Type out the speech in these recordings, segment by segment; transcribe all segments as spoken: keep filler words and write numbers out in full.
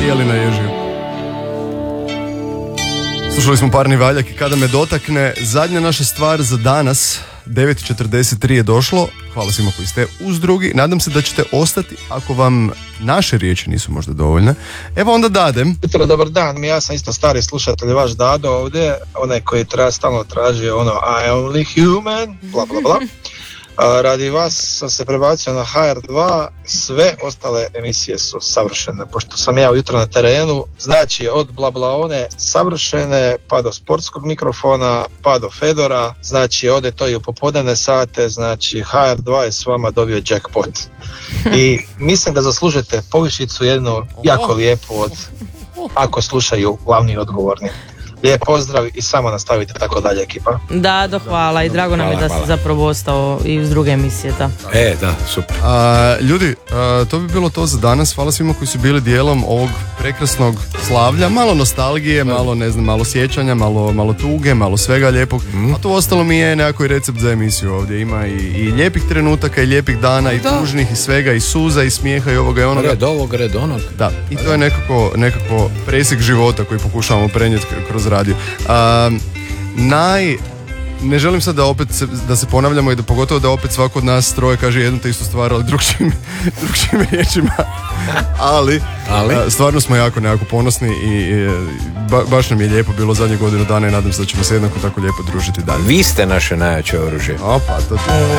cijeli na ježiju. Slušali smo Parni valjak i Kada me dotakne. Zadnja naša stvar za danas, devet četrdeset tri je došlo. Hvala svima koji ste uz drugi. Nadam se da ćete ostati ako vam naše riječi nisu možda dovoljne. Evo onda Dadem. Jutro, dobar dan, ja sam isto stari slušatelj, vaš Dado ovdje, onaj koji tra, stalno traži ono I only human, bla bla bla. A, radi vas sam se prebacio na ha er dva, sve ostale emisije su savršene, pošto sam ja ujutro na terenu, znači od Blablaone savršene, pa do sportskog mikrofona, pa do Fedora, znači ode to i u popodnevne sate, znači ha er dva je s vama dobio jackpot. I mislim da zaslužite povišicu jednu jako lijepu od ako slušaju glavni i odgovorni. Lijep pozdrav i samo nastavite tako dalje, ekipa. Da, do hvala i drago nam je da si zapravo ostao i uz druge emisije. Da. E, da, super. A, ljudi, a, to bi bilo to za danas. Hvala svima koji su bili dijelom ovog prekrasnog slavlja. Malo nostalgije, malo ne znam, malo sjećanja, malo, malo tuge, malo svega lijepog. Mm. A to ostalo mi je nekako i recept za emisiju ovdje. Ima i, i lijepih trenutaka i lijepih dana i da. Tužnih i svega i suza i smijeha i ovoga i onoga. Red ovog, red onog. Da, i to je nekako, nekako presjek života koji pokušavamo prenijeti kroz radio. Um, naj... Ne želim sad da opet se, da se ponavljamo i da pogotovo da opet svako od nas troje kaže jednu te istu stvar, ali drugčijim, drugčijim riječima. Ali, ali? A, stvarno smo jako, jako ponosni i, i ba, baš nam je lijepo bilo zadnje godinu dana i nadam se da ćemo se jednako tako lijepo družiti dalje. Vi ste naše najjače oružje. Opa, to ti...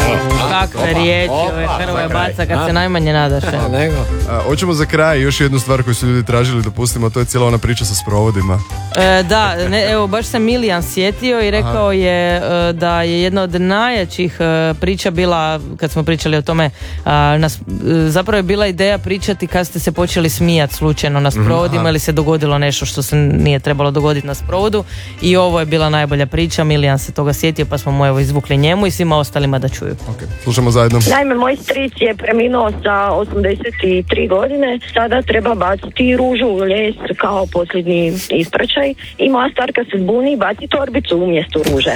Kakve riječi, ove Hrvoje baca kad se najmanje nadaše. A, hoćemo za kraj još jednu stvar koju su ljudi tražili da pustimo, to je cijela ona priča sa sprovodima. E, da, ne, evo baš se Milijan sjetio i rekao Aha. je da je jedna od najjačih priča bila, kad smo pričali o tome, nas, zapravo je bila ideja pričati kad ste se počeli smijati slučajno na sprovodima mm, ili se dogodilo nešto što se nije trebalo dogoditi na sprovodu i ovo je bila najbolja priča, Milijan se toga sjetio pa smo mu evo izvukli njemu i svima ostalima da čuju. Okay. Slušamo zajedno. Naime, moj stric je preminuo sa osamdeset tri godine, sada treba baciti ružu u ljes kao posljednji ispraćaj i moja starka se zbuni i baci torbicu umjesto ruže.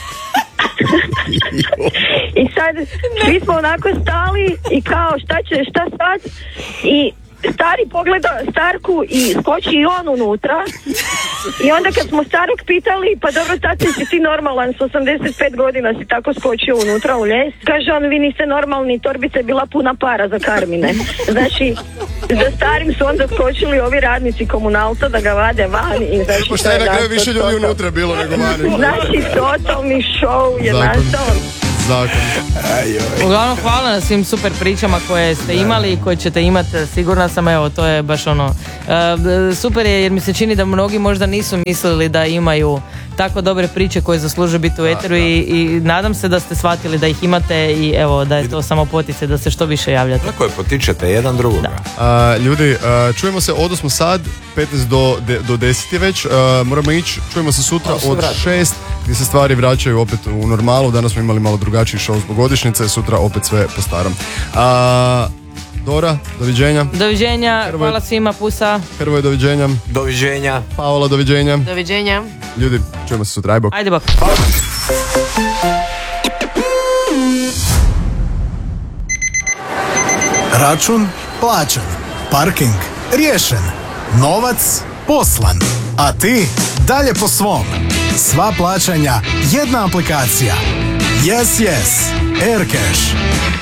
I sad svi smo onako stali i kao šta će, šta sad i stari pogleda starku i skoči i on unutra i onda kad smo starog pitali pa dobro tate si ti normalan s osamdeset pet godina si tako skočio unutra u ljes, kaže on vi niste normalni, torbica je bila puna para za karmine. Znači za starim su onda skočili ovi radnici komunalca da ga vade van i znači pa šta je na kraju više ljudi unutra bilo nego vani. Znači totalni show je nastao. Zakon. Uglavnom hvala na svim super pričama koje ste imali i koje ćete imati, sigurna sam, evo to je baš ono uh, super je jer mi se čini da mnogi možda nisu mislili da imaju tako dobre priče koje zaslužuju biti u eteru i, i nadam se da ste shvatili da ih imate i evo da je to samo poticaj da se što više javljate. Tako je, potičete jedan drugoga. Uh, ljudi, uh, čujemo se od osam sad, petnaest do deset je već, uh, moramo ići, čujemo se sutra od šest gdje se stvari vraćaju opet u normalu, danas smo imali malo drugačiji show zbog godišnjice, sutra opet sve po starom. Uh, Dora, doviđenja. Doviđenja, Hrvoje, hvala svima, pusa. Hrvoje, doviđenja. Doviđenja. Paola, doviđenja. Doviđenja. Ljudi, čujemo se sutra, aj bok. Ajde bok. Račun plaćen, parking riješen, novac poslan, a ti dalje po svom. Sva plaćanja, jedna aplikacija. Yes, yes, Aircash.